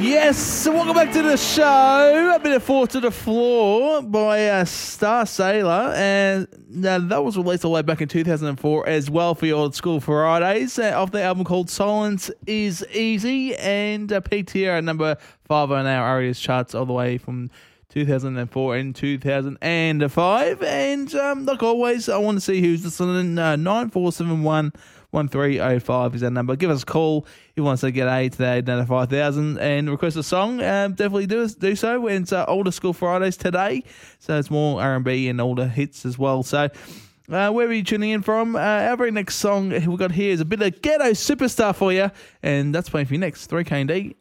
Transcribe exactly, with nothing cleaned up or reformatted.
Yes, so welcome back to the show. A bit of Four to the Floor by uh, Star Sailor, and uh, that was released all the way back in two thousand four as well for your Old School Fridays, uh, off the album called Silence is Easy, and uh, peaked here at number five on our Arias charts all the way from two thousand four and two thousand five. And um, like always, I want to see who's listening. uh, nine four seven one one three oh five is our number. Give us a call if you want us to get A to the eight ninety-five thousand and request a song. Um, definitely do do so. It's uh, Older School Fridays today, so it's more R and B and older hits as well. So uh, where are you tuning in from? Uh, our very next song we've got here is a bit of Ghetto Superstar for you, and that's playing for you next. three K and D